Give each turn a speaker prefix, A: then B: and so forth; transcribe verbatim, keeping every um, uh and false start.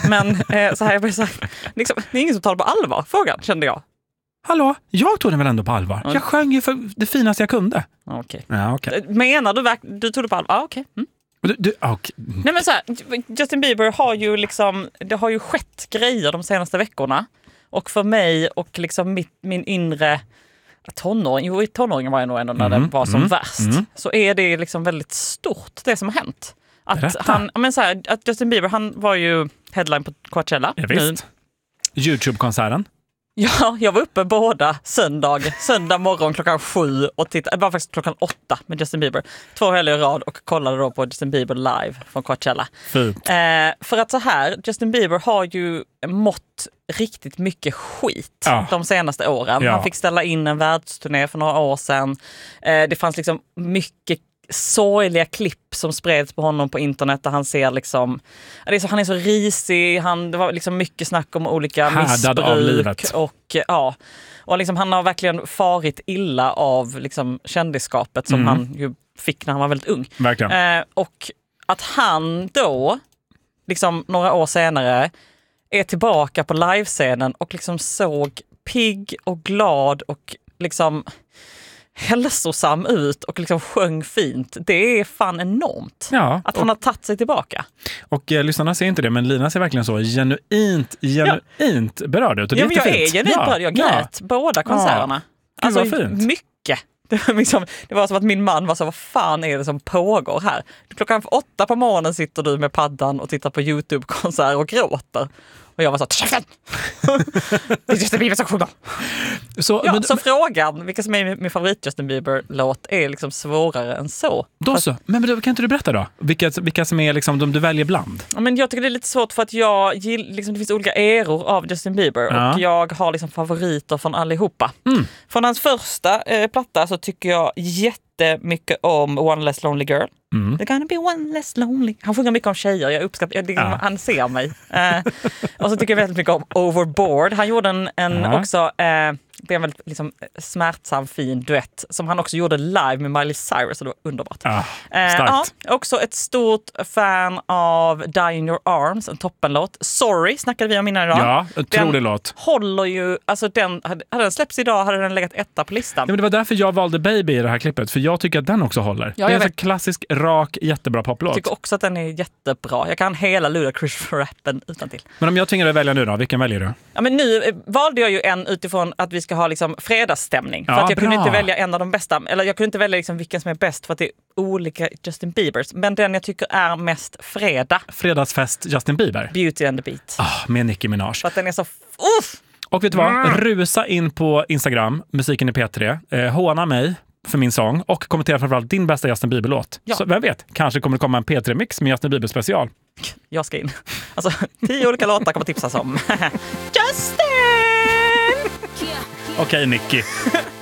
A: Men eh, så här, jag bara så här, liksom, det är ingen som tar det på allvar, frågan, kände jag.
B: Hallå, jag tog den väl ändå på allvar. Jag sjöng ju för det finaste jag kunde.
A: Okej.
B: Ja, okay.
A: Menar du verkligen, du tog det på allvar? Ah, okej. Okay. Mm.
B: Du, du, okay.
A: Nej, men så här, Justin Bieber har ju liksom, det har ju skett grejer de senaste veckorna. Och för mig och liksom mitt, min inre tonåring, jo i tonåringen var jag nog ändå när mm, det var som mm, värst, mm. så är det liksom väldigt stort det som har hänt. Att, han, men så här, att Justin Bieber, han var ju headline på Coachella.
B: Ja, visst. YouTube-konserten.
A: Ja, jag var uppe båda söndag, söndag morgon klockan sju och tittade, det var faktiskt klockan åtta med Justin Bieber. Två helger i rad och kollade då på Justin Bieber live från Coachella.
B: Fint.
A: Eh, för att så här, Justin Bieber har ju mått riktigt mycket skit ja. de senaste åren. Ja. Han fick ställa in en världsturné för några år sedan. Eh, det fanns liksom mycket sorgliga klipp som spreds på honom på internet där han ser liksom, det är så, han är så risig, han, det var liksom mycket snack om olika
B: härdad
A: missbruk och ja, och liksom han har verkligen farit illa av liksom kändisskapet som mm. han ju fick när han var väldigt ung.
B: Verkligen.
A: Eh, och att han då liksom några år senare är tillbaka på livescenen och liksom såg pigg och glad och liksom hälsosam ut och liksom sjöng fint. Det är fan enormt.
B: Ja,
A: att han har tagit sig tillbaka.
B: Och eh, lyssnarna ser inte det, men Lina ser verkligen så genuint, genuint ja. berörd ut. Och det
A: ja,
B: är
A: jag är
B: fint.
A: genuint
B: ja.
A: berörd. Jag grät ja. båda konserterna.
B: Ja.
A: Alltså
B: fint.
A: mycket. Det var, liksom, det var som att min man var så, vad fan är det som pågår här? Klockan åtta på morgonen sitter du med paddan och tittar på YouTube-konserter och gråter. Och jag var så att det är Justin Bieber som sjunger. Så, ja, men, så frågan, vilka som är min favorit Justin Bieber-låt är liksom svårare än så.
B: Då så. Men, men kan inte du berätta då? Vilka, vilka som är liksom de du väljer bland?
A: Ja, men jag tycker det är lite svårt för att jag liksom, det finns olika eror av Justin Bieber ja. och jag har liksom favoriter från allihopa. Mm. Från hans första eh, platta så tycker jag jättemycket om One Less Lonely Girl. Mm. They're gonna be one less lonely. Han sjunger mycket om tjejer, jag uppskattar jag, det, ja. han ser mig. Eh, och så tycker jag väldigt mycket om Overboard. Han gjorde en, en ja. också, eh, det är en väldigt liksom, smärtsam, fin duett som han också gjorde live med Miley Cyrus och det var underbart.
B: Ja,
A: eh, ja, också ett stort fan av Die in your arms, en toppenlåt. Sorry, snackade vi om innan idag.
B: Ja, otrolig
A: den
B: låt.
A: Håller ju, alltså den, hade, hade den släppts idag hade den legat etta på listan.
B: Ja, men det var därför jag valde Baby i det här klippet, för jag tycker att den också håller. Ja, det är en klassisk, rak, jättebra poplåt.
A: Jag tycker också att den är jättebra. Jag kan hela Ludacris-rappen utan till.
B: Men om jag tvingar dig välja nu då, vilken väljer du?
A: Ja, men nu valde jag ju en utifrån att vi ska ha liksom fredagsstämning.
B: Ja,
A: för att jag
B: bra.
A: kunde inte välja en av de bästa. Eller jag kunde inte välja liksom vilken som är bäst för att det är olika Justin Biebers. Men den jag tycker är mest fredag.
B: Fredagsfest Justin Bieber.
A: Beauty and the Beat.
B: Ah, med Nicki Minaj.
A: För att den är så... Uff!
B: Och vet du vad? Mm. Rusa in på Instagram, musiken i P tre. Eh, håna mig för min sång och kommentera framförallt din bästa Justin Bieber-låt. Ja. Så vem vet, kanske kommer det komma en P tre-mix med Justin Bieber special.
A: Jag ska in. Alltså, tio olika låtar kommer tipsas om. Justin!
B: Okej, Nicki.